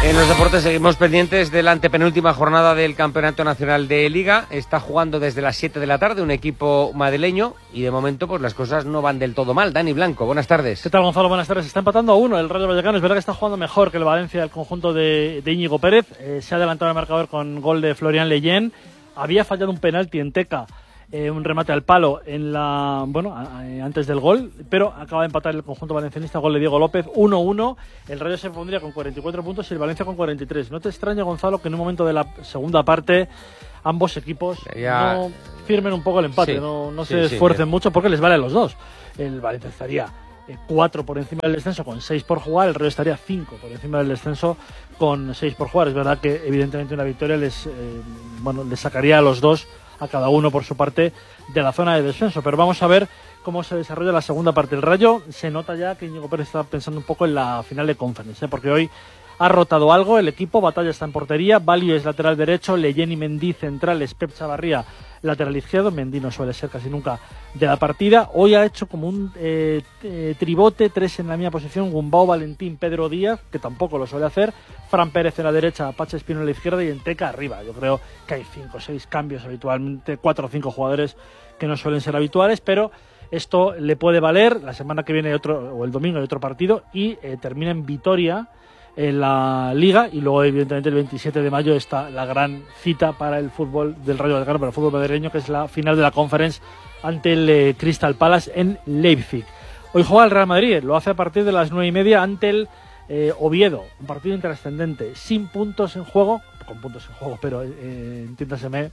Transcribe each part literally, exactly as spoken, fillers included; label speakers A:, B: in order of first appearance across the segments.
A: En los deportes seguimos pendientes de la antepenúltima jornada del Campeonato Nacional de Liga. Está jugando desde las siete de la tarde un equipo madrileño y de momento pues las cosas no van del todo mal. Dani Blanco, buenas tardes.
B: ¿Qué tal, Gonzalo? Buenas tardes. Está empatando a uno el Rayo Vallecano. Es verdad que está jugando mejor que el Valencia, el conjunto de, de Íñigo Pérez. Eh, se ha adelantado el marcador con gol de Florian Leyen. Había fallado un penalti en Teca. Eh, un remate al palo en la bueno a, a, antes del gol, pero acaba de empatar el conjunto valencianista, gol de Diego López, uno uno. El Rayo se pondría con cuarenta y cuatro puntos y el Valencia con cuarenta y tres. No te extraña, Gonzalo, que en un momento de la segunda parte ambos equipos ya no firmen un poco el empate, sí, no, no sí, se esfuercen sí, mucho porque les vale a los dos. El Valencia estaría cuatro por encima del descenso con seis por jugar, el Rayo estaría cinco por encima del descenso con seis por jugar. Es verdad que evidentemente una victoria les eh, bueno les sacaría a los dos, a cada uno por su parte, de la zona de descenso. Pero vamos a ver cómo se desarrolla la segunda parte. El Rayo se nota ya que Íñigo Pérez está pensando un poco en la final de Conference, ¿eh? Porque hoy ha rotado algo el equipo. Batalla está en portería, Valio es lateral derecho, Leyen y Mendy centrales, Pep Chavarría lateral izquierdo. Mendy no suele ser casi nunca de la partida. Hoy ha hecho como un eh, eh, tribote, tres en la misma posición: Gumbau, Valentín, Pedro Díaz, que tampoco lo suele hacer, Fran Pérez en la derecha, Pache Espino en la izquierda y en Teca arriba. Yo creo que hay cinco o seis cambios habitualmente, cuatro o cinco jugadores que no suelen ser habituales, pero esto le puede valer. La semana que viene otro, o el domingo hay otro partido y eh, termina en Vitoria en la Liga, y luego evidentemente el veintisiete de mayo está la gran cita para el fútbol del Rayo Vallecano, para el fútbol madrileño, que es la final de la Conference ante el eh, Crystal Palace en Leipzig. Hoy juega el Real Madrid, lo hace a partir de las nueve y media ante el eh, Oviedo, un partido intrascendente, sin puntos en juego, con puntos en juego, pero eh, entiéndaseme,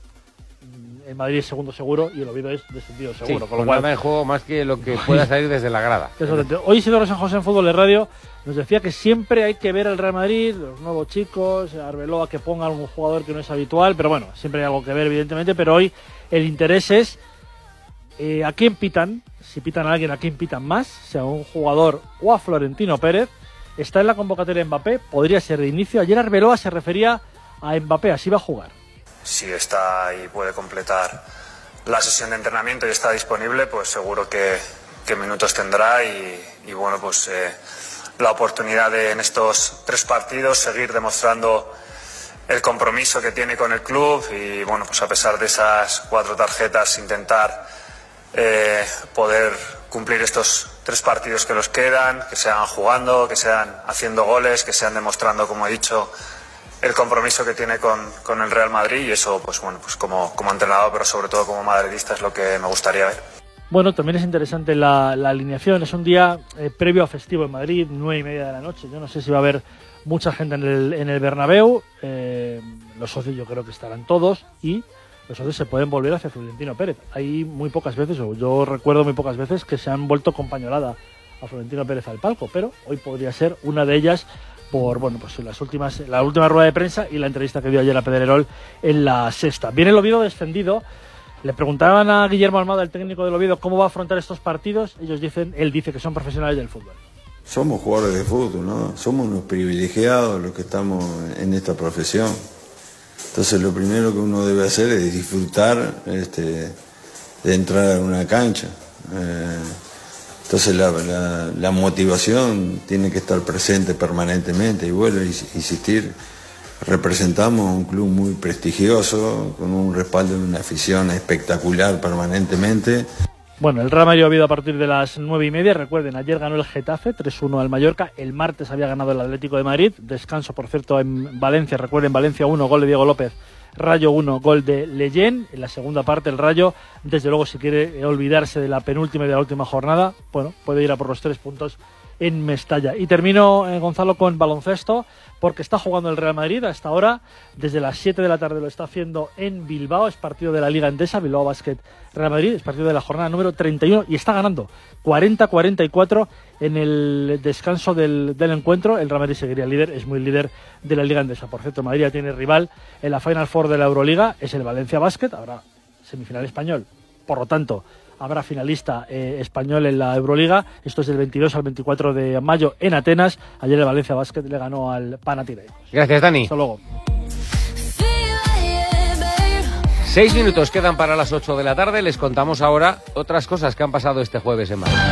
B: el Madrid es segundo seguro y el Oviedo es descendido seguro.
A: Sí, con lo cual nada en juego más que lo que pueda salir desde la grada.
B: Hoy Isidoro San José en Fútbol de Radio nos decía que siempre hay que ver al Real Madrid, los nuevos chicos, Arbeloa que ponga algún jugador que no es habitual, pero bueno, siempre hay algo que ver evidentemente, pero hoy el interés es eh, a quién pitan, si pitan a alguien, a quién pitan más, sea a un jugador o a Florentino Pérez. Está en la convocatoria Mbappé, podría ser de inicio. Ayer Arbeloa se refería a Mbappé, así va a jugar.
C: Si está y puede completar la sesión de entrenamiento y está disponible, pues seguro que, que minutos tendrá y, y bueno, pues eh, la oportunidad de en estos tres partidos seguir demostrando el compromiso que tiene con el club y bueno, pues a pesar de esas cuatro tarjetas intentar eh, poder cumplir estos tres partidos que nos quedan, que sean jugando, que sean haciendo goles, que sean demostrando, como he dicho, el compromiso que tiene con, con el Real Madrid, y eso pues bueno pues como, como entrenador, pero sobre todo como madridista, es lo que me gustaría ver.
B: Bueno, también es interesante la, la alineación. Es un día eh, previo a festivo en Madrid, nueve y media de la noche. Yo no sé si va a haber mucha gente en el, en el Bernabéu. Eh, los socios yo creo que estarán todos y los socios se pueden volver hacia Florentino Pérez. Hay muy pocas veces, o yo recuerdo muy pocas veces, que se han vuelto con pañolada a Florentino Pérez al palco, pero hoy podría ser una de ellas por bueno pues las últimas la última rueda de prensa y la entrevista que dio ayer a Pedrerol en La Sexta. Viene el Oviedo descendido. Le preguntaban a Guillermo Almada, el técnico del Oviedo, cómo va a afrontar estos partidos. Ellos dicen, él dice que son profesionales del fútbol.
D: Somos jugadores de fútbol, ¿no? Somos unos privilegiados los que estamos en esta profesión. Entonces lo primero que uno debe hacer es disfrutar este, de entrar a una cancha. Eh, Entonces la, la, la motivación tiene que estar presente permanentemente y vuelvo a insistir, representamos un club muy prestigioso, con un respaldo de una afición espectacular permanentemente.
B: Bueno, el Real Madrid ha habido a partir de las nueve y media. Recuerden, ayer ganó el Getafe tres uno al Mallorca, el martes había ganado el Atlético de Madrid, descanso por cierto en Valencia. Recuerden, Valencia uno, gol de Diego López, Rayo uno, gol de Leyen. En la segunda parte el Rayo, desde luego, si quiere olvidarse de la penúltima y de la última jornada, bueno, puede ir a por los tres puntos en Mestalla. Y termino, eh, Gonzalo, con baloncesto, porque está jugando el Real Madrid hasta ahora, desde las siete de la tarde lo está haciendo en Bilbao, es partido de la Liga Endesa, Bilbao Basket Real Madrid, es partido de la jornada número treinta y uno y está ganando cuarenta a cuarenta y cuatro en el descanso del, del encuentro. El Real Madrid seguiría líder, es muy líder de la Liga Endesa. Por cierto, Madrid ya tiene rival en la Final Four de la Euroliga, es el Valencia Basket, habrá semifinal español, por lo tanto habrá finalista eh, español en la Euroliga. Esto es del veintidós al veinticuatro de mayo en Atenas. Ayer el Valencia Basket le ganó al Panathinaikos.
A: Gracias, Dani.
B: Hasta luego.
A: Seis minutos quedan para las ocho de la tarde. Les contamos ahora otras cosas que han pasado este jueves en Madrid.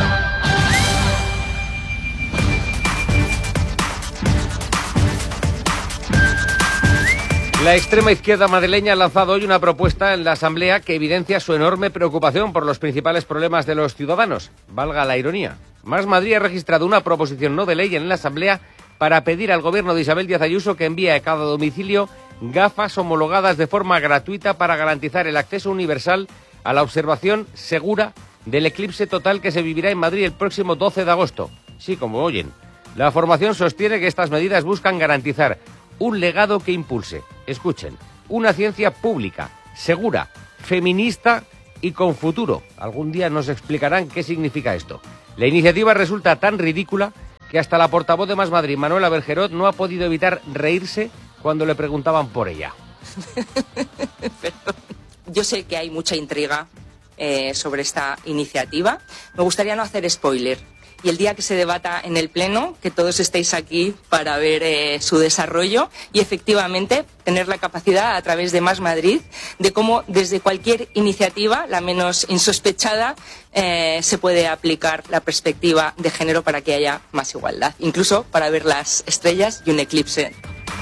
A: La extrema izquierda madrileña ha lanzado hoy una propuesta en la Asamblea que evidencia su enorme preocupación por los principales problemas de los ciudadanos. Valga la ironía. Más Madrid ha registrado una proposición no de ley en la Asamblea para pedir al gobierno de Isabel Díaz Ayuso que envíe a cada domicilio gafas homologadas de forma gratuita para garantizar el acceso universal a la observación segura del eclipse total que se vivirá en Madrid el próximo doce de agosto. Sí, como oyen. La formación sostiene que estas medidas buscan garantizar un legado que impulse, escuchen, una ciencia pública, segura, feminista y con futuro. Algún día nos explicarán qué significa esto. La iniciativa resulta tan ridícula que hasta la portavoz de Más Madrid, Manuela Bergerot, no ha podido evitar reírse cuando le preguntaban por ella.
E: Yo sé que hay mucha intriga eh, sobre esta iniciativa. Me gustaría no hacer spoiler. Y el día que se debata en el Pleno, que todos estéis aquí para ver eh, su desarrollo y efectivamente tener la capacidad a través de Más Madrid de cómo desde cualquier iniciativa, la menos insospechada, eh, se puede aplicar la perspectiva de género para que haya más igualdad, incluso para ver las estrellas y un eclipse.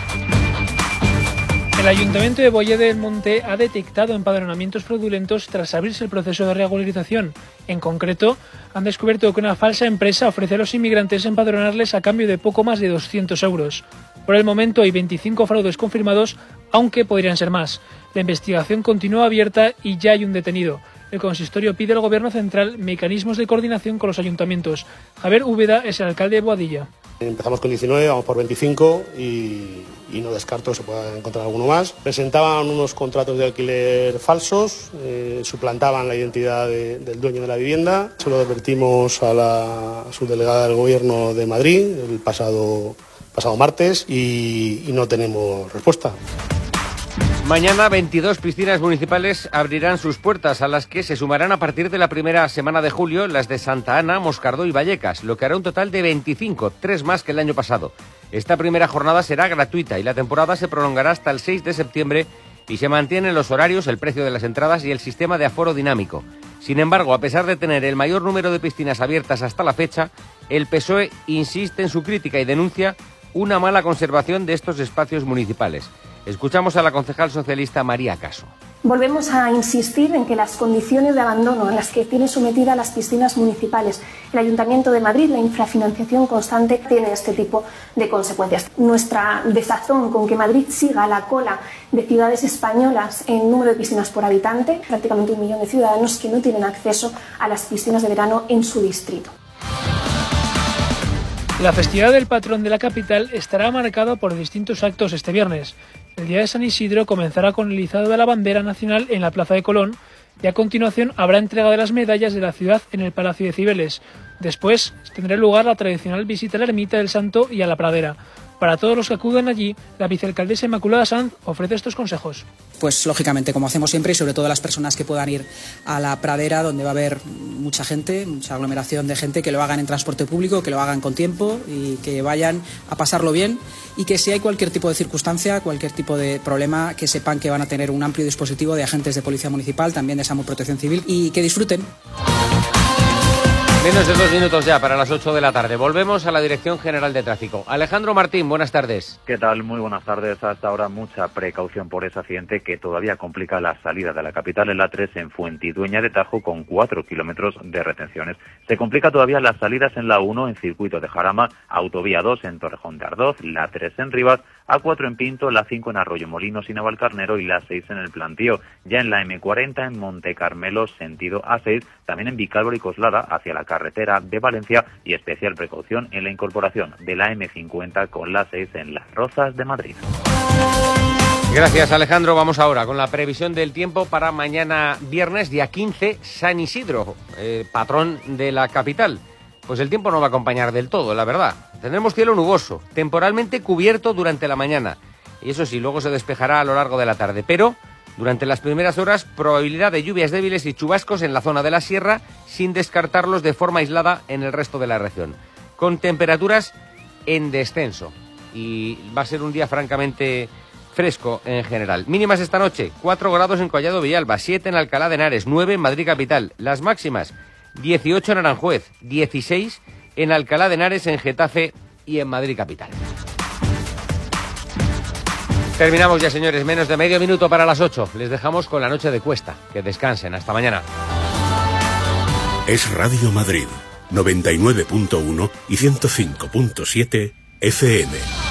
F: El Ayuntamiento de Bollede del Monte ha detectado empadronamientos fraudulentos tras abrirse el proceso de regularización. En concreto, han descubierto que una falsa empresa ofrece a los inmigrantes empadronarles a cambio de poco más de doscientos euros. Por el momento hay veinticinco fraudes confirmados, aunque podrían ser más. La investigación continúa abierta y ya hay un detenido. El consistorio pide al Gobierno central mecanismos de coordinación con los ayuntamientos. Javier Úbeda es el alcalde de Boadilla.
G: Empezamos con diecinueve, vamos por veinticinco y, y no descarto que se pueda encontrar alguno más. Presentaban unos contratos de alquiler falsos, eh, suplantaban la identidad de, del dueño de la vivienda. Se lo advertimos a la subdelegada del Gobierno de Madrid el pasado, pasado martes y, y no tenemos respuesta.
A: Mañana veintidós piscinas municipales abrirán sus puertas, a las que se sumarán a partir de la primera semana de julio las de Santa Ana, Moscardó y Vallecas, lo que hará un total de veinticinco, tres más que el año pasado. Esta primera jornada será gratuita y la temporada se prolongará hasta el seis de septiembre y se mantienen los horarios, el precio de las entradas y el sistema de aforo dinámico. Sin embargo, a pesar de tener el mayor número de piscinas abiertas hasta la fecha, el P S O E insiste en su crítica y denuncia una mala conservación de estos espacios municipales. Escuchamos a la concejal socialista María Caso.
H: Volvemos a insistir en que las condiciones de abandono en las que tiene sometida las piscinas municipales el Ayuntamiento de Madrid, la infrafinanciación constante, tiene este tipo de consecuencias. Nuestra desazón con que Madrid siga a la cola de ciudades españolas en número de piscinas por habitante, prácticamente un millón de ciudadanos que no tienen acceso a las piscinas de verano en su distrito.
F: La festividad del patrón de la capital estará marcada por distintos actos este viernes. El día de San Isidro comenzará con el izado de la bandera nacional en la Plaza de Colón y a continuación habrá entrega de las medallas de la ciudad en el Palacio de Cibeles. Después tendrá lugar la tradicional visita a la Ermita del Santo y a la Pradera. Para todos los que acuden allí, la vicealcaldesa Inmaculada Sanz ofrece estos consejos.
I: Pues lógicamente, como hacemos siempre, y sobre todo las personas que puedan ir a la pradera, donde va a haber mucha gente, mucha aglomeración de gente, que lo hagan en transporte público, que lo hagan con tiempo y que vayan a pasarlo bien, y que si hay cualquier tipo de circunstancia, cualquier tipo de problema, que sepan que van a tener un amplio dispositivo de agentes de Policía Municipal, también de SAMUR Protección Civil, y que disfruten.
A: Menos de dos minutos ya para las ocho de la tarde. Volvemos a la Dirección General de Tráfico. Alejandro Martín, buenas tardes.
J: ¿Qué tal? Muy buenas tardes. Hasta ahora mucha precaución por ese accidente que todavía complica la salida de la capital en la tres en Fuentidueña de Tajo con cuatro kilómetros de retenciones. Se complica todavía las salidas en la uno en Circuito de Jarama, Autovía dos en Torrejón de Ardoz, la tres en Rivas, A cuatro en Pinto, la cinco en Arroyo Molinos y Navalcarnero y la seis en El Plantío. Ya en la eme cuarenta en Monte Carmelo, sentido A seis, también en Vicálvaro y Coslada hacia la carretera de Valencia, y especial precaución en la incorporación de la eme cincuenta con la seis en Las Rozas de Madrid.
A: Gracias, Alejandro. Vamos ahora con la previsión del tiempo para mañana viernes, día quince, San Isidro, eh, patrón de la capital. Pues el tiempo no va a acompañar del todo, la verdad. Tendremos cielo nuboso, temporalmente cubierto durante la mañana. Y eso sí, luego se despejará a lo largo de la tarde. Pero durante las primeras horas, probabilidad de lluvias débiles y chubascos en la zona de la sierra, sin descartarlos de forma aislada en el resto de la región. Con temperaturas en descenso. Y va a ser un día francamente fresco en general. Mínimas esta noche, cuatro grados en Collado Villalba, siete en Alcalá de Henares, nueve en Madrid capital. Las máximas, dieciocho en Aranjuez, dieciséis en Alcalá de Henares, en Getafe y en Madrid capital. Terminamos ya, señores. Menos de medio minuto para las ocho. Les dejamos con la noche de Cuesta. Que descansen. Hasta mañana.
K: Es Radio Madrid, noventa y nueve punto uno y ciento cinco punto siete F M.